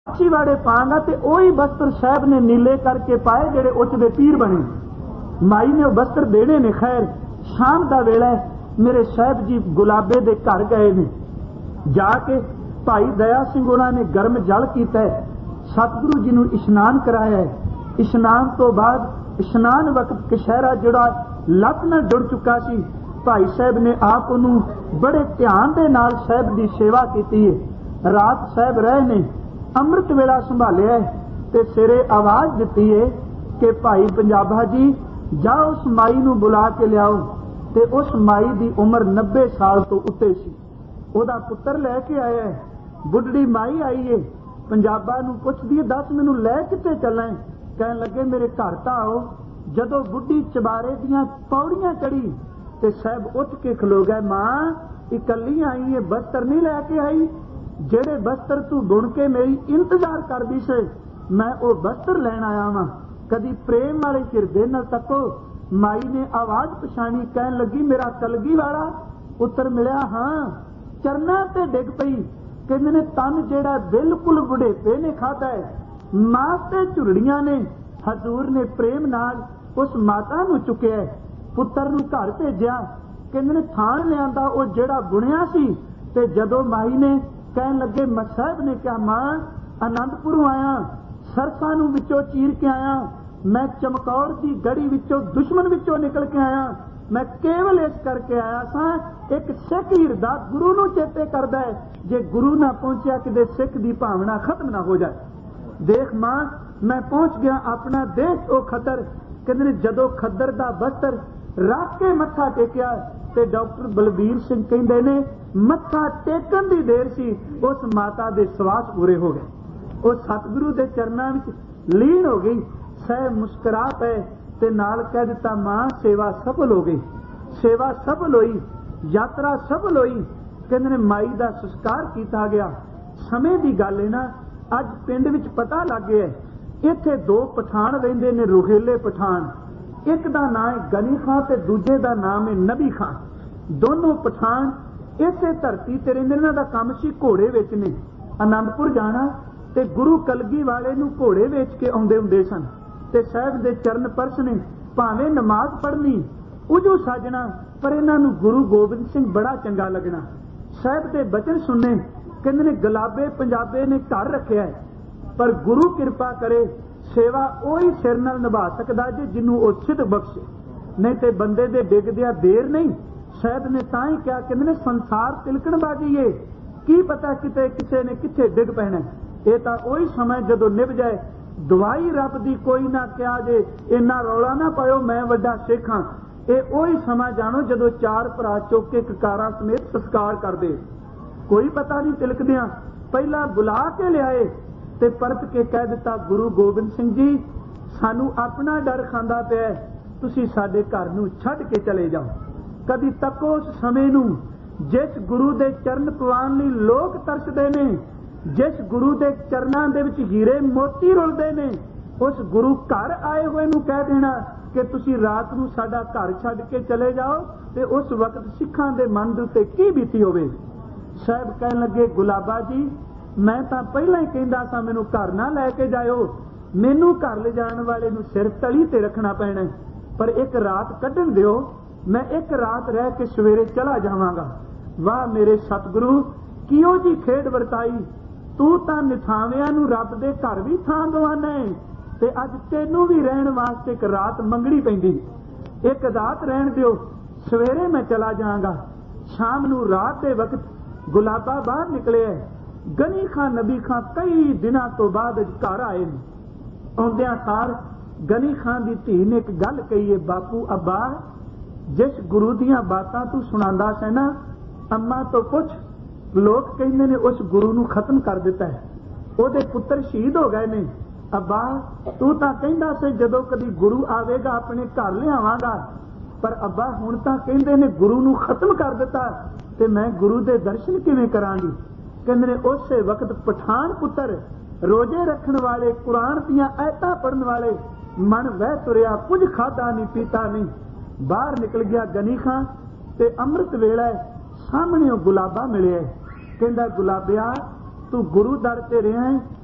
वाड़े पांगा ते ओही बस्तर साहब ने नीले करके पाए जेड़े उच दे पीर बने। माई ने वो बस्तर देने ने। खैर शाम का वेला मेरे साहब जी गुलाबे दे घर गए ने। जाके भाई दया सिंह उन्होंने गर्म जल किया, सतगुरु जी ने इशनान कराया। इशनान तो बाद इशनान वक्त कशहरा जोड़ा लत न जुड़ चुका सी, भाई साहब ने आप उन्होंने बड़े ध्यान दे नाल साहब की सेवा की। रात साहब रहे ने, अमृत वेला संभालिया ते सिरे आवाज दी है कि भाई पंजाबा जी जाओ उस माई नूं बुला के लियाओ। ते उस माई की उम्र 90 साल तो उत्ते सी। ओदा पुत्र लैके आया है। बुढ़ड़ी माई आई है, पंजाबा नूं पुछदी है दस मैनूं लै कित्थे चलां। कहन लगे मेरे घर तां आओ। जदों बुढ़ी चबारे दियां पौड़ियां चढ़ी ते साहब उठ के खलो गए। मां इकल्ली आई है, बस्तर नहीं लैके आई। जेड़े बस्तर तू बुन के मेरी इंतजार कर दी से, मैं वो बस्तर लैन आया वां। कदी प्रेम वाले हिरदे नाल तको। माई ने आवाज पछाणी, कहन लगी मेरा कलगी वाला पुत्र मिलिया। हाँ, चरना ते डिग पई। कहंदे ने तन जेड़ा बिल्कुल बुढ़ेपे ने खाता है, मास ते झुरड़ियां ने। हजूर ने प्रेम नाल उस माता नूं चुकिया, पुत्र नूं घर भेजिया। कहंदे ने थान लियांदा वो जेड़ा बुनिया सी। ते जदों माई ने कहन लगे साहब ने कहा मां आनंदपुरों आया, सरसा नूं विचों चीर के आया, मैं चमकौर की गड़ी विचों दुश्मन विचों निकल के आया। मैं केवल इस करके आया सा, एक सिख हिरदा गुरु नूं चेते करदा है, जे गुरु ना पहुंचिया किते सिख दी भावना खत्म ना हो जाए। देख मां मैं पहुंच गया अपना देश ओ खतर। कहंदे जदों खद्दर दा बस्तर रख के मत्था टेकिया ते डॉक्टर बलबीर सिंह कहंदे ने मत्था टेकन दी देर सी, उस माता दे सवास पूरे हो गए। वो सतगुरु दे चरनां विच लीन हो गई। सह मुस्कुरा पे ते नाल कह दिता मां सेवा सफल हो गई। सेवा सफल होई, यात्रा सफल होई। कहंदे ने माई दा संस्कार किया गया। समय की गल है ना, अज पिंड विच पता लग गया इत्थे दो पठान रहिंदे ने, रुहेले पठान। एक दा नाम है गनी खां ते दूजे दा नाम है नबी खां। दोनों पठान इसे धरती ते रहिंदे। इन्हां दा काम सी घोड़े वेचने। आनंदपुर जाना ते गुरु कलगी वाले नूं घोड़े वेच के आउंदे हुंदे सन ते साहब दे चरण परसने, भावें नमाज पढ़नी उजू साजना, पर इन्हां नूं गुरु गोबिंद सिंह बड़ा चंगा लगना। साहब दे बचन सुनने। कहंदे ने गुलाबे पंजाबे ने घर रखिया है, पर गुरु कृपा करे सेवा ओही सिर नाल निभा सकदा जे जिन्नू ओ सिद्ध बख्शे, नहीं ते बंदे दे डिगदिया देर नहीं। साहब ने तां ही क्या कहंदे ने संसार तिलकण बाजी है, की पता किते किसे ने किथे डिग पैना। ये तां ओही समय जदों निभ जाए। दवाई रब दी कोई ना क्या जे इन्ना रौला ना पायो मैं वड्डा सिख हां। ये ओही समा जानो जदों चार भरा चुक के ककारां समेत संस्कार कर दे। कोई पता नहीं तिलकदियां पहला बुला के लियाए ते परत के कह दिता गुरु गोबिंद सिंह जी सानू अपना डर खांदा पिया, तुसी साडे घर नूं छड्ड के चले जाओ। कदी तको उस समय नूं जिस गुरु दे चरण पवान लई लोक तरसदे ने, जिस गुरु दे चरनां दे विच हीरे मोती रुलदे ने, उस गुरु घर आए हुए नूं कह देना कि तुसी रात नूं साडा घर छड्ड के चले जाओ, ते उस वक्त सिखां दे मन दे उत्ते की बीती होवे। साहब कहन लगे गुलाबा जी मैं तां पहला ही कहंदा सा मैनूं घर ना लैके जाओ, मैनूं घर ले जाण वाले नूं सिर तली ते रखना पैना, पर एक रात कढण दिओ, मैं एक रात रह के सवेरे चला जावांगा। वाह मेरे सतगुरु किहो जी खेड वरताई, तू तां निथाविआं नूं रब दे घर भी थां गवाना है, ते अज तैनूं भी रहण वास्ते एक रात मंगणी पैंदी। एक रात रहण दिओ, सवेरे मैं चला जावांगा। शाम नूं रात दे वक्त गुलाबा बाहर निकले। गनी खां नबी खां कई दिनां तो बाद घर आए ने। आउंदिआं सार गनी खां दी धी ने एक गल कही है, बापू अब्बा जिस गुरु दियां बातां तू सुणांदा सै ना, अम्मा तो पुछ लोग कहंदे ने उस गुरु नूं खत्म कर दिता है, ओहदे पुत्र शहीद हो गए ने। अब्बा तू तां कहंदा से जदों कदी गुरु आवेगा अपने घर लिआवांगा, पर अब्बा हुण तां कहंदे ने गुरु नूं खत्म कर दिता, ते मैं गुरु दे दर्शन किवें करांगी। कहंदे ने उस वक्त पठान पुत्र रोजे रखण वाले, कुरान दियां आयतां पढ़न वाले, मन वह तुरिया कुछ खादा नहीं पीता नहीं। बाहर निकल गया गनी खां ते अमृत वेला सामने गुलाबा मिले। कहंदा गुलाबिया तू गुरु दर ते रहा है,